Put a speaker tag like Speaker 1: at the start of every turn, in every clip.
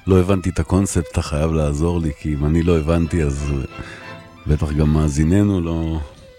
Speaker 1: לא הבנתי את הקונספט, אתה חייב לעזור לי, כי אם אני לא הבנתי, אז בטח גם מאזיננו לא...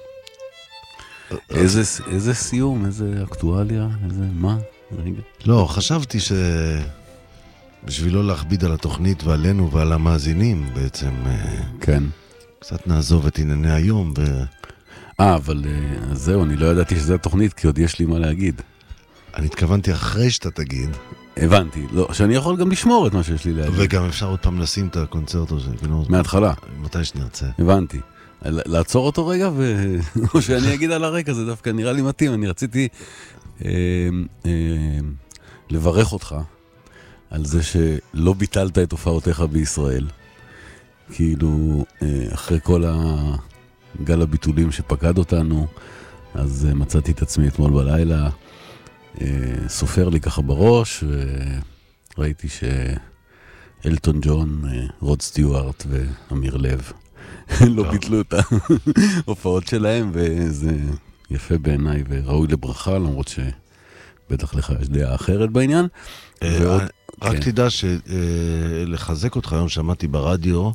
Speaker 1: איזה סיום, איזה אקטואליה, איזה מה? רגע.
Speaker 2: לא, חשבתי בשביל לא להכביד על התוכנית ועלינו ועל המאזינים בעצם,
Speaker 1: כן.
Speaker 2: קצת נעזוב את ענייני היום
Speaker 1: אבל זהו, אני לא ידעתי שזה התוכנית, כי עוד יש לי מה להגיד.
Speaker 2: אני התכוונתי אחרי שאתה תגיד.
Speaker 1: הבנתי, לא, שאני יכול גם לשמור את מה שיש לי להגיד.
Speaker 2: וגם אפשר עוד פעם לשים את הקונצרט הזה.
Speaker 1: מההתחלה.
Speaker 2: מתי שנרצה.
Speaker 1: הבנתי. לעצור אותו רגע, או שאני אגיד על הרקע, זה דווקא נראה לי מתאים. אני רציתי לברך אותך על זה שלא ביטלת את הופעותיך בישראל. כאילו, אחרי כל הגל הביטולים שפקד אותנו, אז מצאתי את עצמי אתמול בלילה, סופר לי ככה בראש, וראיתי שאלטון ג'ון, רוד סטיוארט ואמיר לב לא ביטלו את ההופעות שלהם, וזה יפה בעיניי וראוי לברכה, למרות שבטח לך יש דעה אחרת בעניין.
Speaker 2: רק תדע שלחזק אותך, היום שמעתי ברדיו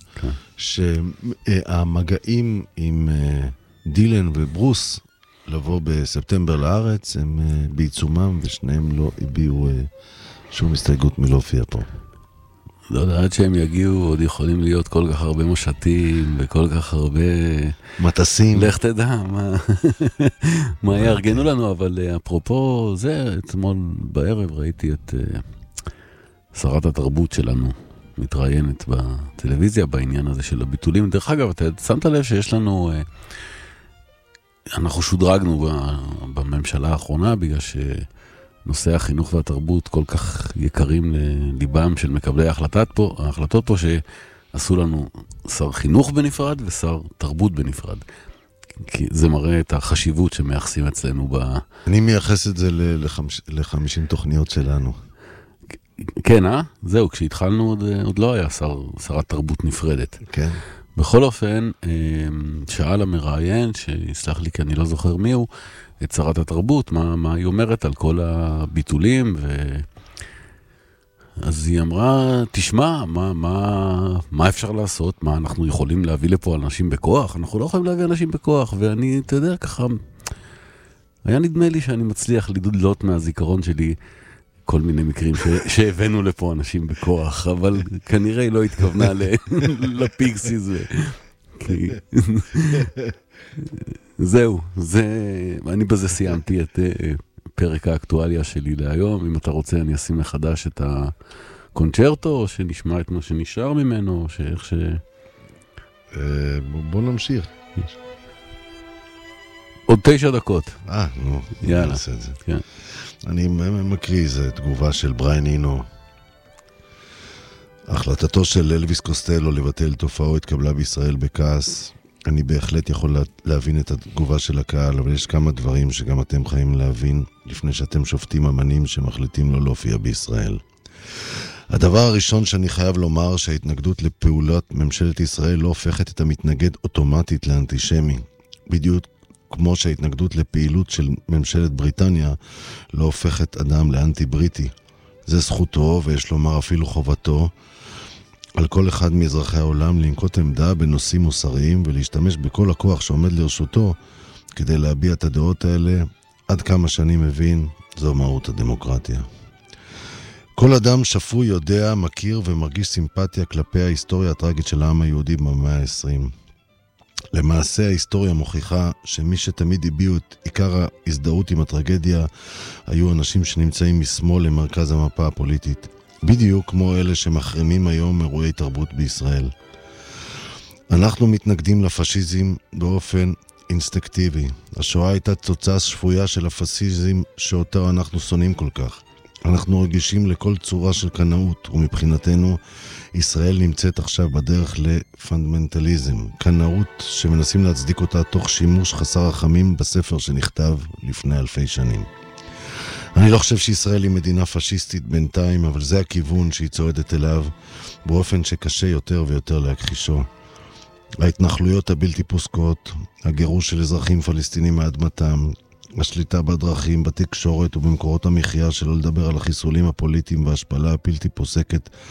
Speaker 2: שהמגעים עם דילן וברוס לבוא בספטמבר לארץ הם בעיצומם, ושניהם לא הביעו שום הסתייגות מלהופיע פה.
Speaker 1: לא יודע, עד שהם יגיעו עוד יכולים להיות כל כך הרבה משטים וכל כך הרבה
Speaker 2: מטסים.
Speaker 1: לך תדע מה יארגנו לנו. אבל אפרופו זה, אתמול בערב ראיתי את שרת התרבות שלנו מתראיינת בטלוויזיה בעניין הזה של הביטולים. דרך אגב, אתה שמת לב שיש לנו, אנחנו שודרגנו בממשלה האחרונה בגלל שנושאי החינוך והתרבות כל כך יקרים לליבם של מקבלי ההחלטות פה, שעשו לנו שר חינוך בנפרד ושר תרבות בנפרד. כי זה מראה את החשיבות שמייחסים אצלנו
Speaker 2: אני מייחס את זה ל-50 תוכניות שלנו.
Speaker 1: כן, זהו, כשהתחלנו עוד לא היה שרת תרבות נפרדת.
Speaker 2: כן.
Speaker 1: בכל אופן, שאל המראיין, שיסלח לי כי אני לא זוכר מי הוא, את שרת התרבות, מה היא אומרת על כל הביטולים, אז היא אמרה, תשמע, מה אפשר לעשות? מה אנחנו יכולים להביא לפה אנשים בכוח? אנחנו לא יכולים להביא אנשים בכוח, ואני, אתה יודע, ככה, היה נדמה לי שאני מצליח לדלות מהזיכרון שלי כל מיני מקרים שהבאנו לפה אנשים בכוח, אבל כנראה היא לא התכוונה לפיגסיס. זהו, אני בזה סיימתי את פרק האקטואליה שלי להיום. אם אתה רוצה אני אשים מחדש את הקונצ'רטו, או שנשמע את מה שנשאר ממנו, או שאיך ש...
Speaker 2: בוא נמשיך.
Speaker 1: עוד 9 דקות.
Speaker 2: נו,
Speaker 1: יאללה.
Speaker 2: נעשה את זה.
Speaker 1: כן.
Speaker 2: אני מקריא איזה תגובה של בריין אינו. החלטתו של אלוויס קוסטלו לבטל תופעו התקבלה בישראל בכעס. אני בהחלט יכול להבין את התגובה של הקהל, אבל יש כמה דברים שגם אתם חייבים להבין לפני שאתם שופטים אמנים שמחליטים לא להופיע בישראל. הדבר הראשון שאני חייב לומר שההתנגדות לפעולת ממשלת ישראל לא הופכת את המתנגד אוטומטית לאנטישמי. בדיוק כמו שההתנגדות לפעילות של ממשלת בריטניה לא הופכת אדם לאנטי-בריטי. זה זכותו, ויש לומר אפילו חובתו, על כל אחד מאזרחי העולם לנקוט עמדה בנושאים מוסריים ולהשתמש בכל הכוח שעומד לרשותו כדי להביע את הדעות האלה. עד כמה שאני מבין, זו מהות הדמוקרטיה. כל אדם שפוי יודע, מכיר ומרגיש סימפתיה כלפי ההיסטוריה הטרגית של העם היהודי במאה ה-20. למעשה ההיסטוריה מוכיחה שמי שתמיד הביעו את עיקר ההזדהות עם הטרגדיה היו אנשים שנמצאים משמאל למרכז המפה הפוליטית, בדיוק כמו אלה שמחרימים היום אירועי תרבות בישראל. אנחנו מתנגדים לפשיזם באופן אינסטינקטיבי. השואה הייתה תוצאה שפויה של הפשיזם שאותו אנחנו שונאים כל כך. אנחנו רגישים לכל צורה של קנאות, ומבחינתנו ישראל נמצאת עכשיו בדרך לפונדמנטליזם, קנאות שמנסים להצדיק אותה תוך שימוש חסר רחמים בספר שנכתב לפני 1000 שנים. אני לא חושב שישראל היא מדינה פשיסטית בינתיים, אבל זה הכיוון שהיא צועדת אליו, באופן שקשה יותר ויותר להכחישו. ההתנחלויות הבלתי פוסקות, הגירוש של אזרחים פלסטינים מאדמתם, השליטה בדרכים, בתקשורת ובמקורות המחיה, שלא לדבר על החיסולים הפוליטיים וההשפלה הבלתי פוסקת